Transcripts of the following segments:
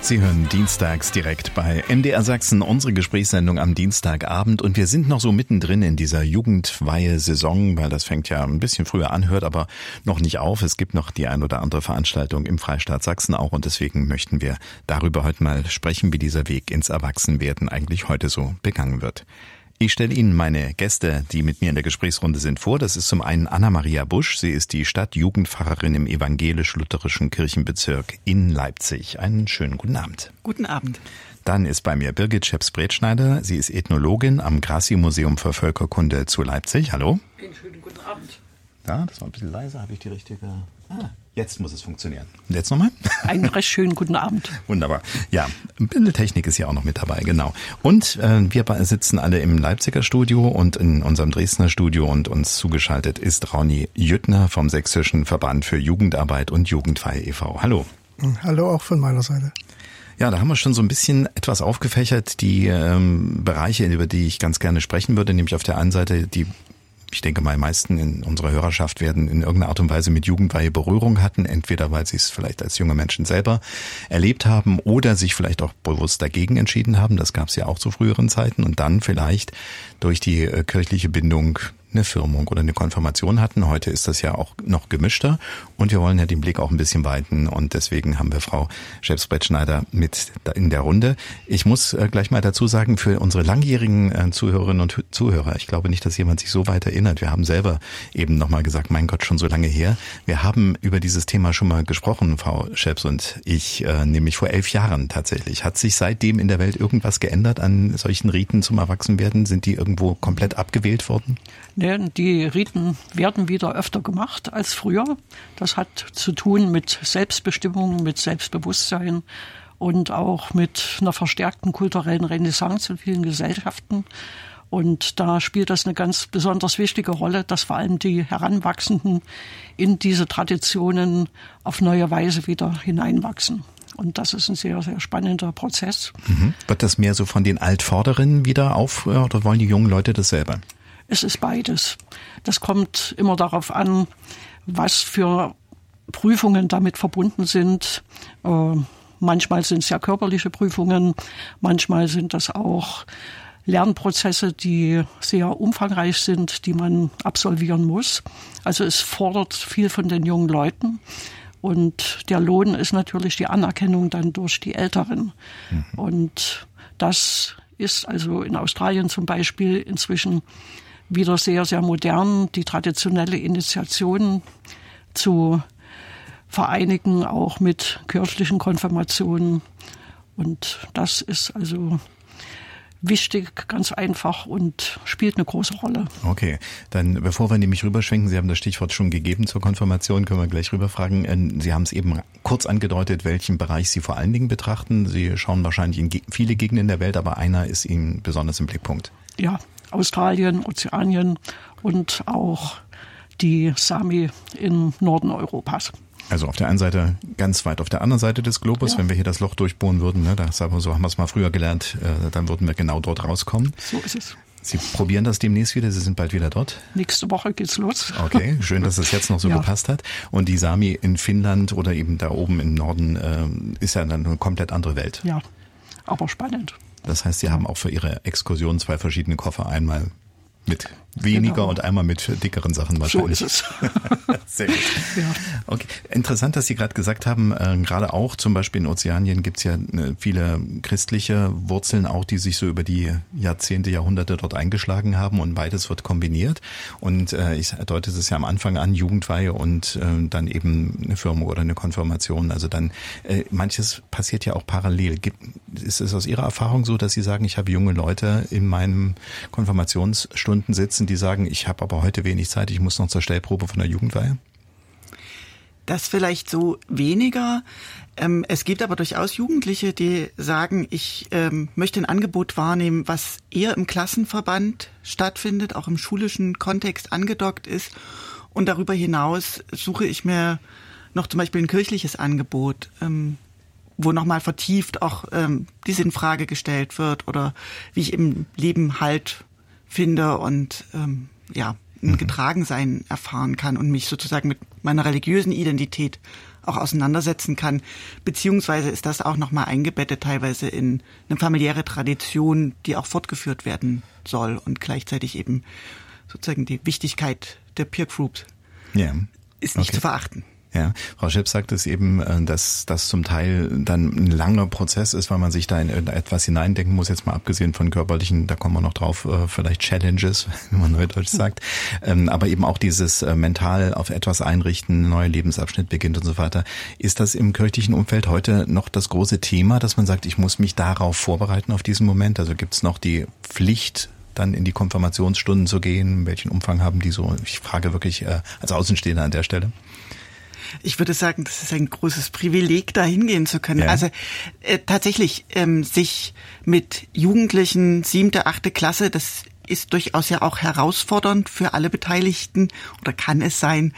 Sie hören dienstags direkt bei MDR Sachsen unsere Gesprächssendung am Dienstagabend und wir sind noch so mittendrin in dieser Jugendweihe-Saison, weil das fängt ja ein bisschen früher an, hört aber noch nicht auf. Es gibt noch die ein oder andere Veranstaltung im Freistaat Sachsen auch und deswegen möchten wir darüber heute mal sprechen, wie dieser Weg ins Erwachsenwerden eigentlich heute so begangen wird. Ich stelle Ihnen meine Gäste, die mit mir in der Gesprächsrunde sind, vor. Das ist zum einen Anna-Maria Busch. Sie ist die Stadtjugendpfarrerin im evangelisch-lutherischen Kirchenbezirk in Leipzig. Einen schönen guten Abend. Guten Abend. Dann ist bei mir Birgit Scheps-Bretschneider. Sie ist Ethnologin am Grassi-Museum für Völkerkunde zu Leipzig. Hallo. Einen schönen guten Abend. Ja, das war ein bisschen leiser. Habe ich die richtige... Jetzt muss es funktionieren. Und jetzt nochmal? Einen recht schönen guten Abend. Wunderbar. Ja, ein bisschen Technik ist ja auch noch mit dabei, genau. Und wir sitzen alle im Leipziger Studio und in unserem Dresdner Studio und uns zugeschaltet ist Rauni Jüttner vom Sächsischen Verband für Jugendarbeit und Jugendweihe e.V. Hallo. Hallo auch von meiner Seite. Ja, da haben wir schon so ein bisschen etwas aufgefächert, die Bereiche, über die ich ganz gerne sprechen würde, nämlich auf der einen Seite die ich denke mal, die meisten in unserer Hörerschaft werden in irgendeiner Art und Weise mit Jugendweihe Berührung hatten, entweder weil sie es vielleicht als junge Menschen selber erlebt haben oder sich vielleicht auch bewusst dagegen entschieden haben. Das gab es ja auch zu früheren Zeiten und dann vielleicht durch die kirchliche Bindung eine Firmung oder eine Konfirmation hatten. Heute ist das ja auch noch gemischter und wir wollen ja den Blick auch ein bisschen weiten und deswegen haben wir Frau Scheps-Bretschneider mit in der Runde. Ich muss gleich mal dazu sagen, für unsere langjährigen Zuhörerinnen und Zuhörer, ich glaube nicht, dass jemand sich so weit erinnert. Wir haben selber eben nochmal gesagt, mein Gott, schon so lange her. Wir haben über dieses Thema schon mal gesprochen, Frau Scheps und ich, nämlich vor 11 Jahren tatsächlich. Hat sich seitdem in der Welt irgendwas geändert an solchen Riten zum Erwachsenwerden? Sind die irgendwo komplett abgewählt worden? Die Riten werden wieder öfter gemacht als früher. Das hat zu tun mit Selbstbestimmung, mit Selbstbewusstsein und auch mit einer verstärkten kulturellen Renaissance in vielen Gesellschaften. Und da spielt das eine ganz besonders wichtige Rolle, dass vor allem die Heranwachsenden in diese Traditionen auf neue Weise wieder hineinwachsen. Und das ist ein sehr, sehr spannender Prozess. Wird das mehr so von den Altvorderen wieder oder wollen die jungen Leute das selber? Es ist beides. Das kommt immer darauf an, was für Prüfungen damit verbunden sind. Manchmal sind es ja körperliche Prüfungen, manchmal sind das auch Lernprozesse, die sehr umfangreich sind, die man absolvieren muss. Also es fordert viel von den jungen Leuten. Und der Lohn ist natürlich die Anerkennung dann durch die Älteren. Und das ist also in Australien zum Beispiel inzwischen wieder sehr, sehr modern, die traditionelle Initiation zu vereinigen, auch mit kirchlichen Konfirmationen. Und das ist also wichtig, ganz einfach und spielt eine große Rolle. Okay, dann bevor wir nämlich rüberschwenken, Sie haben das Stichwort schon gegeben zur Konfirmation, können wir gleich rüberfragen. Sie haben es eben kurz angedeutet, welchen Bereich Sie vor allen Dingen betrachten. Sie schauen wahrscheinlich in viele Gegenden der Welt, aber einer ist Ihnen besonders im Blickpunkt. Ja, Australien, Ozeanien und auch die Sami im Norden Europas. Also auf der einen Seite ganz weit auf der anderen Seite des Globus, wenn wir hier das Loch durchbohren würden, ne, das haben wir es mal früher gelernt, dann würden wir genau dort rauskommen. So ist es. Sie probieren das demnächst wieder, Sie sind bald wieder dort? Nächste Woche geht's los. Okay, schön, dass es jetzt noch so gepasst hat. Und die Sami in Finnland oder eben da oben im Norden ist ja dann eine komplett andere Welt. Ja, aber spannend. Das heißt, Sie haben auch für Ihre Exkursion 2 verschiedene Koffer, einmal mit weniger und einmal mit dickeren Sachen wahrscheinlich. So ist es. Sehr gut. Ja. Okay. Interessant, dass Sie gerade gesagt haben, gerade auch zum Beispiel in Ozeanien gibt es ja viele christliche Wurzeln auch, die sich so über die Jahrzehnte, Jahrhunderte dort eingeschlagen haben und beides wird kombiniert. Und ich deute es ja am Anfang an, Jugendweihe und dann eben eine Firmung oder eine Konfirmation. Also dann manches passiert ja auch parallel. Ist es aus Ihrer Erfahrung so, dass Sie sagen, ich habe junge Leute in meinen Konfirmationsstunden sitzen, die sagen, ich habe aber heute wenig Zeit, ich muss noch zur Stellprobe von der Jugendweihe? Das vielleicht so weniger. Es gibt aber durchaus Jugendliche, die sagen, ich möchte ein Angebot wahrnehmen, was eher im Klassenverband stattfindet, auch im schulischen Kontext angedockt ist. Und darüber hinaus suche ich mir noch zum Beispiel ein kirchliches Angebot, wo nochmal vertieft auch die Sinnfrage gestellt wird oder wie ich im Leben Halt finde und ein Getragensein erfahren kann und mich sozusagen mit meiner religiösen Identität auch auseinandersetzen kann. Beziehungsweise ist das auch nochmal eingebettet teilweise in eine familiäre Tradition, die auch fortgeführt werden soll und gleichzeitig eben sozusagen die Wichtigkeit der Peer Groups ist nicht zu verachten. Ja, Frau Schipp sagt es eben, dass das zum Teil dann ein langer Prozess ist, weil man sich da in irgendetwas hineindenken muss, jetzt mal abgesehen von körperlichen, da kommen wir noch drauf, vielleicht Challenges, wie man neudeutsch sagt, aber eben auch dieses mental auf etwas einrichten, neuer Lebensabschnitt beginnt und so weiter. Ist das im kirchlichen Umfeld heute noch das große Thema, dass man sagt, ich muss mich darauf vorbereiten, auf diesen Moment? Also gibt es noch die Pflicht, dann in die Konfirmationsstunden zu gehen? Welchen Umfang haben die so? Ich frage wirklich als Außenstehender an der Stelle. Ich würde sagen, das ist ein großes Privileg, da hingehen zu können. Ja. Also tatsächlich sich mit Jugendlichen 7., 8. Klasse, das ist durchaus ja auch herausfordernd für alle Beteiligten oder kann es sein,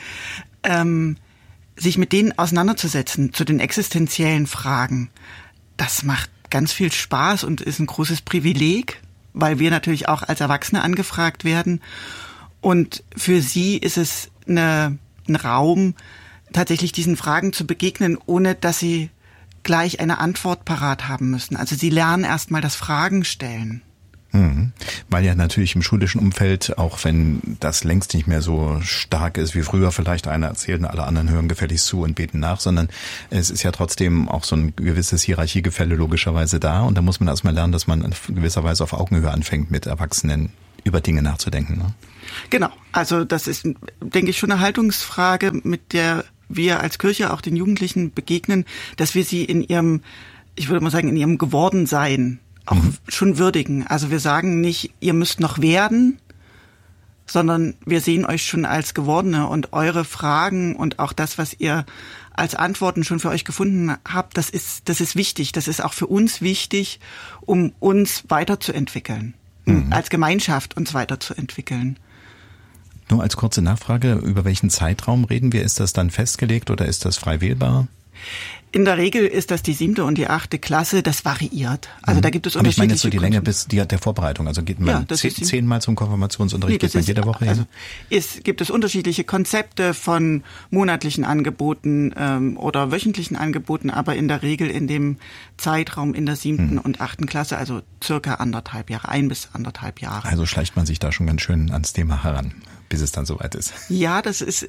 sich mit denen auseinanderzusetzen zu den existenziellen Fragen. Das macht ganz viel Spaß und ist ein großes Privileg, weil wir natürlich auch als Erwachsene angefragt werden. Und für sie ist es ein Raum, tatsächlich diesen Fragen zu begegnen, ohne dass sie gleich eine Antwort parat haben müssen. Also sie lernen erstmal das Fragen stellen. Weil ja natürlich im schulischen Umfeld, auch wenn das längst nicht mehr so stark ist wie früher, vielleicht einer erzählt und alle anderen hören gefälligst zu und beten nach, sondern es ist ja trotzdem auch so ein gewisses Hierarchiegefälle logischerweise da und da muss man erstmal lernen, dass man in gewisser Weise auf Augenhöhe anfängt, mit Erwachsenen über Dinge nachzudenken. Ne? Genau, also das ist, denke ich, schon eine Haltungsfrage, mit der wir als Kirche auch den Jugendlichen begegnen, dass wir sie in ihrem, ich würde mal sagen, in ihrem Gewordensein auch schon würdigen. Also wir sagen nicht, ihr müsst noch werden, sondern wir sehen euch schon als Gewordene und eure Fragen und auch das, was ihr als Antworten schon für euch gefunden habt, das ist wichtig. Das ist auch für uns wichtig, um uns weiterzuentwickeln, als Gemeinschaft uns weiterzuentwickeln. Nur als kurze Nachfrage, über welchen Zeitraum reden wir? Ist das dann festgelegt oder ist das frei wählbar? In der Regel ist das die 7. und die 8. Klasse, das variiert. Also da gibt es unterschiedliche. Aber ich meine jetzt so die Länge bis der Vorbereitung. Also geht man 10-mal zum Konfirmationsunterricht, geht man jede Woche hin? Also gibt es unterschiedliche Konzepte von monatlichen Angeboten oder wöchentlichen Angeboten, aber in der Regel in dem Zeitraum in der 7. und 8. Klasse, also circa 1,5 Jahre, 1 bis 1,5 Jahre. Also schleicht man sich da schon ganz schön ans Thema heran, bis es dann soweit ist. Ja, das ist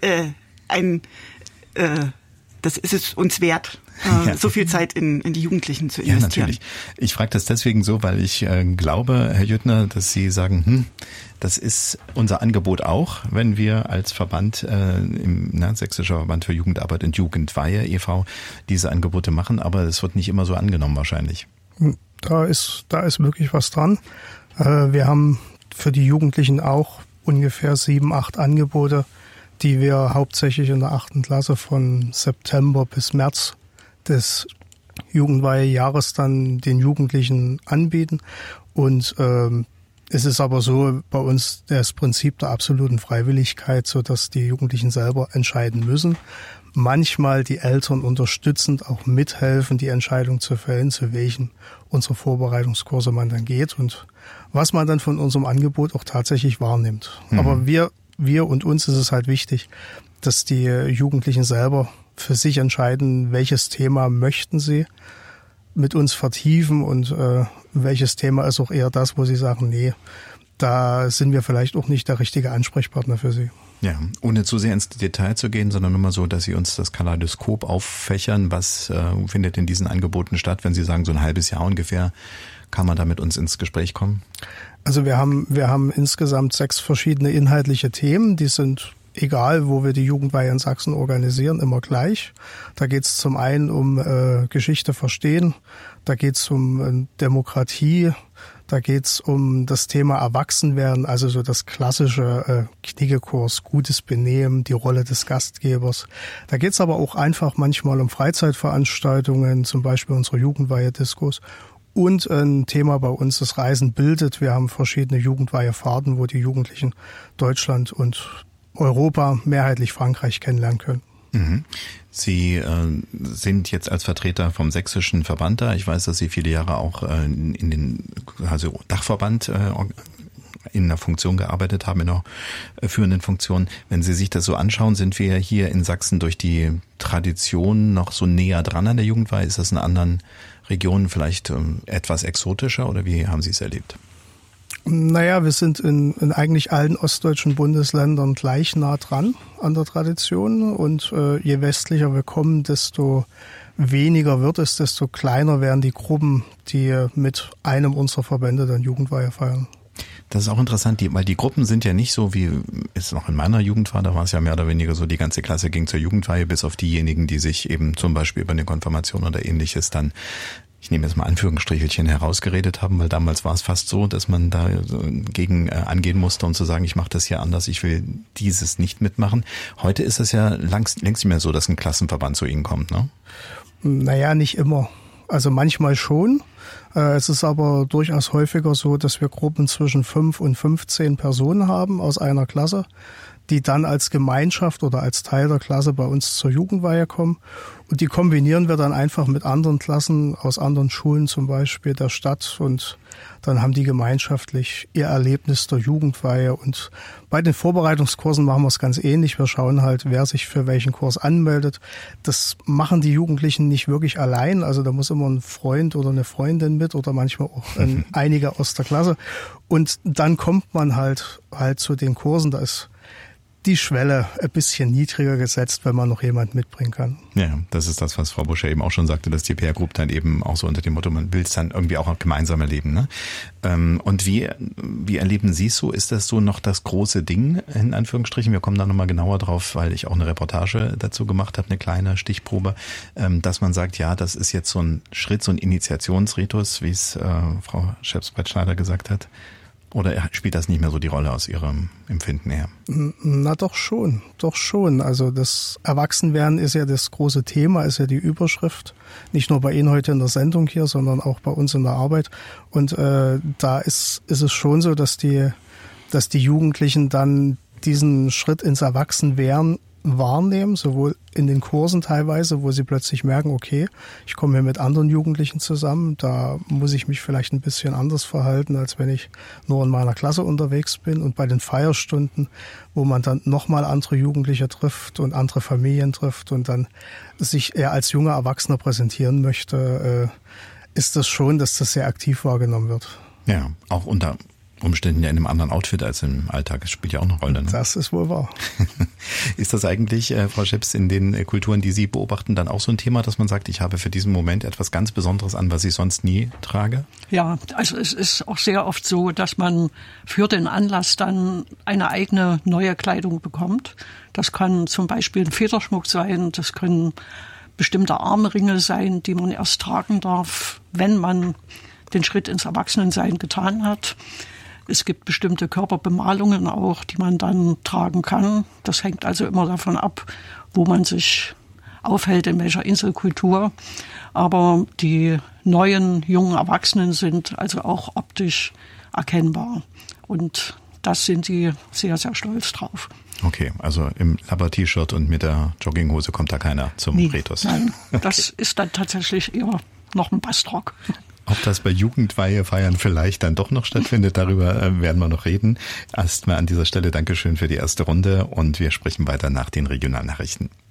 das ist es uns wert, so viel Zeit in die Jugendlichen zu investieren. Ja, natürlich. Ich frage das deswegen so, weil ich glaube, Herr Jüttner, dass Sie sagen, das ist unser Angebot auch, wenn wir als Verband, im Sächsischer Verband für Jugendarbeit und Jugendweihe e.V. diese Angebote machen, aber es wird nicht immer so angenommen wahrscheinlich. Da ist wirklich was dran. Wir haben für die Jugendlichen auch ungefähr 7, 8 Angebote, die wir hauptsächlich in der 8. Klasse von September bis März des Jugendweihejahres dann den Jugendlichen anbieten. Und es ist aber so bei uns das Prinzip der absoluten Freiwilligkeit, so dass die Jugendlichen selber entscheiden müssen. Manchmal die Eltern unterstützend auch mithelfen, die Entscheidung zu fällen, zu welchen unserer Vorbereitungskurse man dann geht und was man dann von unserem Angebot auch tatsächlich wahrnimmt. Aber wir und uns ist es halt wichtig, dass die Jugendlichen selber für sich entscheiden, welches Thema möchten sie mit uns vertiefen und welches Thema ist auch eher das, wo sie sagen, nee, da sind wir vielleicht auch nicht der richtige Ansprechpartner für sie. Ja, ohne zu sehr ins Detail zu gehen, sondern nur mal so, dass Sie uns das Kaleidoskop auffächern. Was findet in diesen Angeboten statt? Wenn Sie sagen, so ein halbes Jahr ungefähr, kann man da mit uns ins Gespräch kommen? Also wir haben insgesamt 6 verschiedene inhaltliche Themen, die sind egal, wo wir die Jugendweihe in Sachsen organisieren, immer gleich. Da geht es zum einen um Geschichte verstehen, da geht es um Demokratie, da geht es um das Thema Erwachsenwerden, also so das klassische Kniggekurs, gutes Benehmen, die Rolle des Gastgebers. Da geht es aber auch einfach manchmal um Freizeitveranstaltungen, zum Beispiel unsere Jugendweihe-Diskos. Und ein Thema bei uns, das Reisen bildet. Wir haben verschiedene Jugendweihefahrten, wo die Jugendlichen Deutschland und Europa, mehrheitlich Frankreich, kennenlernen können. Sie sind jetzt als Vertreter vom sächsischen Verband da. Ich weiß, dass Sie viele Jahre auch in den Dachverband in einer Funktion gearbeitet haben, in einer führenden Funktion. Wenn Sie sich das so anschauen, sind wir hier in Sachsen durch die Tradition noch so näher dran an der Jugendweihe? Ist das in anderen Regionen vielleicht etwas exotischer oder wie haben Sie es erlebt? Naja, wir sind in eigentlich allen ostdeutschen Bundesländern gleich nah dran an der Tradition und je westlicher wir kommen, desto weniger wird es, desto kleiner werden die Gruppen, die mit einem unserer Verbände dann Jugendweihe feiern. Das ist auch interessant, weil die Gruppen sind ja nicht so, wie es noch in meiner Jugend war, da war es ja mehr oder weniger so, die ganze Klasse ging zur Jugendweihe, bis auf diejenigen, die sich eben zum Beispiel über eine Konfirmation oder ähnliches dann, ich nehme jetzt mal Anführungsstrichelchen, herausgeredet haben, weil damals war es fast so, dass man da gegen angehen musste, um zu sagen, ich mache das hier anders, ich will dieses nicht mitmachen. Heute ist es ja längst nicht mehr so, dass ein Klassenverband zu Ihnen kommt, ne? Naja, nicht immer. Also manchmal schon. Es ist aber durchaus häufiger so, dass wir Gruppen zwischen 5 und 15 Personen haben aus einer Klasse, die dann als Gemeinschaft oder als Teil der Klasse bei uns zur Jugendweihe kommen. Und die kombinieren wir dann einfach mit anderen Klassen aus anderen Schulen, zum Beispiel der Stadt. Und dann haben die gemeinschaftlich ihr Erlebnis der Jugendweihe. Und bei den Vorbereitungskursen machen wir es ganz ähnlich. Wir schauen halt, wer sich für welchen Kurs anmeldet. Das machen die Jugendlichen nicht wirklich allein. Also da muss immer ein Freund oder eine Freundin mit oder manchmal auch einige aus der Klasse. Und dann kommt man halt zu den Kursen. Da ist die Schwelle ein bisschen niedriger gesetzt, wenn man noch jemand mitbringen kann. Ja, das ist das, was Frau Buscher eben auch schon sagte, dass die PR Group dann eben auch so unter dem Motto, man will es dann irgendwie auch gemeinsam erleben. Ne? Und wie erleben Sie es so? Ist das so noch das große Ding, in Anführungsstrichen? Wir kommen da nochmal genauer drauf, weil ich auch eine Reportage dazu gemacht habe, eine kleine Stichprobe, dass man sagt, ja, das ist jetzt so ein Schritt, so ein Initiationsritus, wie es Frau Scheps-Brettschneider gesagt hat. Oder spielt das nicht mehr so die Rolle aus Ihrem Empfinden her? Na doch schon. Also das Erwachsenwerden ist ja das große Thema, ist ja die Überschrift. Nicht nur bei Ihnen heute in der Sendung hier, sondern auch bei uns in der Arbeit. Und da ist es schon so, dass die Jugendlichen dann diesen Schritt ins Erwachsenwerden wahrnehmen, sowohl in den Kursen teilweise, wo sie plötzlich merken, okay, ich komme hier mit anderen Jugendlichen zusammen, da muss ich mich vielleicht ein bisschen anders verhalten, als wenn ich nur in meiner Klasse unterwegs bin. Und bei den Feierstunden, wo man dann nochmal andere Jugendliche trifft und andere Familien trifft und dann sich eher als junger Erwachsener präsentieren möchte, ist das schon, dass das sehr aktiv wahrgenommen wird. Ja, auch unter Umständen ja in einem anderen Outfit als im Alltag. Das spielt ja auch eine Rolle. Ne? Das ist wohl wahr. Ist das eigentlich, Frau Scheps, in den Kulturen, die Sie beobachten, dann auch so ein Thema, dass man sagt, ich habe für diesen Moment etwas ganz Besonderes an, was ich sonst nie trage? Ja, also es ist auch sehr oft so, dass man für den Anlass dann eine eigene neue Kleidung bekommt. Das kann zum Beispiel ein Federschmuck sein, das können bestimmte Armringe sein, die man erst tragen darf, wenn man den Schritt ins Erwachsenensein getan hat. Es gibt bestimmte Körperbemalungen auch, die man dann tragen kann. Das hängt also immer davon ab, wo man sich aufhält, in welcher Inselkultur. Aber die neuen, jungen Erwachsenen sind also auch optisch erkennbar. Und das sind die sehr, sehr stolz drauf. Okay, also im Labber-T-Shirt und mit der Jogginghose kommt da keiner zum Ritus. Nein, das ist dann tatsächlich eher noch ein Bastrock. Ob das bei Jugendweihefeiern vielleicht dann doch noch stattfindet, darüber werden wir noch reden. Erstmal an dieser Stelle Dankeschön für die erste Runde und wir sprechen weiter nach den Regionalnachrichten.